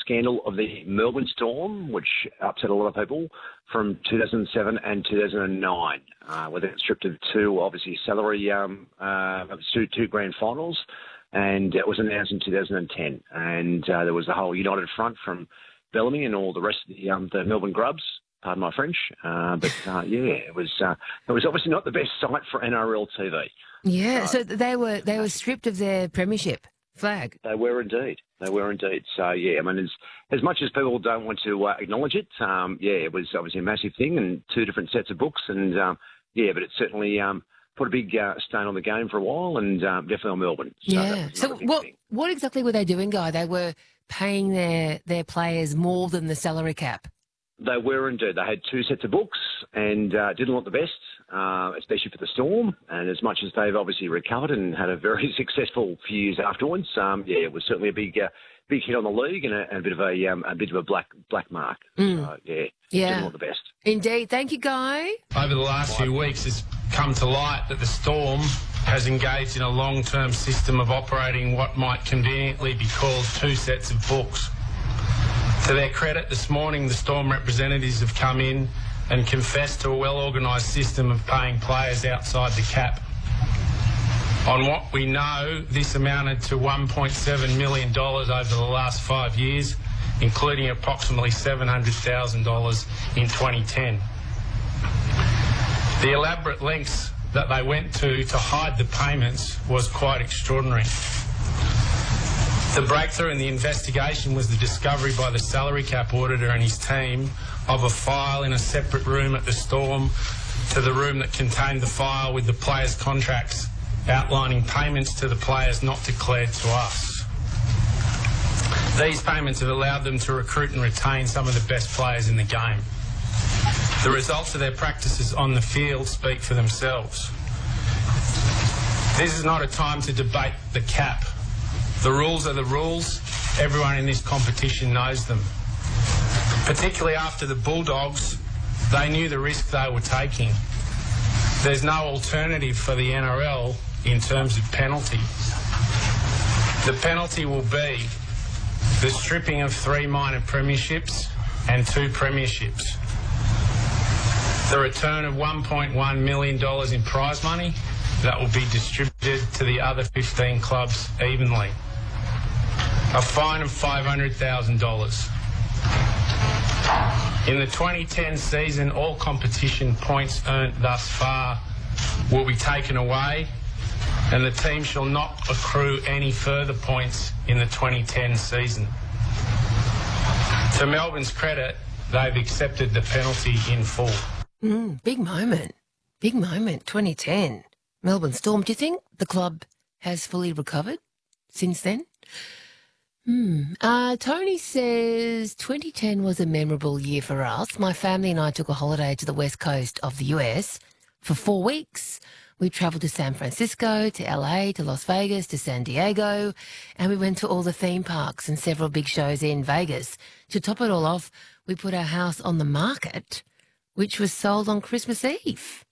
scandal of the Melbourne Storm, which upset a lot of people, from 2007 and 2009, where they got stripped of two, obviously, salary, two grand finals, and it was announced in 2010. And there was the whole united front from Bellamy and all the rest of the Melbourne Grubs. Pardon my French, it was obviously not the best sight for NRL TV. Yeah, so they were stripped of their premiership flag. They were indeed. So yeah, I mean, as much as people don't want to acknowledge it, it was obviously a massive thing and two different sets of books, and but it certainly put a big stain on the game for a while, and definitely on Melbourne. So what exactly were they doing, Guy? They were paying their players more than the salary cap. They were indeed. They had two sets of books and didn't want the best, especially for the Storm. And as much as they've obviously recovered and had a very successful few years afterwards, it was certainly a big hit on the league and a bit of a black mark. So, didn't want the best. Indeed. Thank you, Guy. Over the last few weeks, it's come to light that the Storm has engaged in a long-term system of operating what might conveniently be called two sets of books. To their credit, this morning the Storm representatives have come in and confessed to a well-organised system of paying players outside the cap. On what we know, this amounted to $1.7 million over the last 5 years, including approximately $700,000 in 2010. The elaborate lengths that they went to hide the payments was quite extraordinary. The breakthrough in the investigation was the discovery by the salary cap auditor and his team of a file in a separate room at the Storm to the room that contained the file with the players' contracts outlining payments to the players not declared to us. These payments have allowed them to recruit and retain some of the best players in the game. The results of their practices on the field speak for themselves. This is not a time to debate the cap. The rules are the rules. Everyone in this competition knows them. Particularly after the Bulldogs, they knew the risk they were taking. There's no alternative for the NRL in terms of penalty. The penalty will be the stripping of 3 minor premierships and 2 premierships. The return of $1.1 million in prize money that will be distributed to the other 15 clubs evenly. A fine of $500,000. In the 2010 season, all competition points earned thus far will be taken away, and the team shall not accrue any further points in the 2010 season. To Melbourne's credit, they've accepted the penalty in full. Big moment. 2010. Melbourne Storm. Do you think the club has fully recovered since then? Tony says 2010 was a memorable year for us. My family and I took a holiday to the west coast of the US for 4 weeks. We travelled to San Francisco, to LA, to Las Vegas, to San Diego, and we went to all the theme parks and several big shows in Vegas. To top it all off, we put our house on the market, which was sold on Christmas Eve.